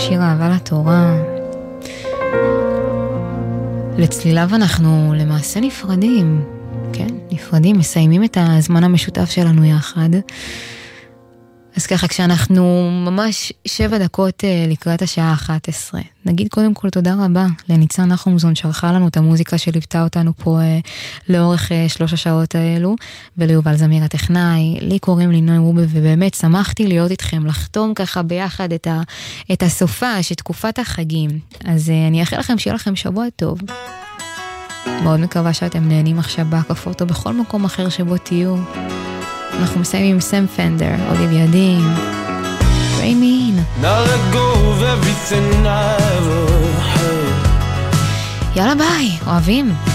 שיר אהבה לתורה. לצליליו אנחנו למעשה נפרדים, כן? נפרדים, מסיימים את הזמן המשותף שלנו יחד. אז ככה, כשאנחנו ממש 7 דקות לקראת השעה 11, נגיד קודם כל תודה רבה לניצן נחומזון שערכה לנו את המוזיקה שליוותה אותנו פה לאורך 3 השעות האלו, וליובל זמיר הטכנאי. לי קוראים לי נוי רובי, ובאמת שמחתי להיות איתכם, לחתום ככה ביחד את הסופה, שתקופת החגים. אז אני אאחל לכם שיהיה לכם שבוע טוב. מאוד מקווה שאתם נהנים עכשיו בהקפות או בכל מקום אחר שבו תהיו. אנחנו מסיימים עם סם פנדר, אוליביה דין, Pray Me In. Now let go of everything I ever had. יאללה ביי, אוהבים.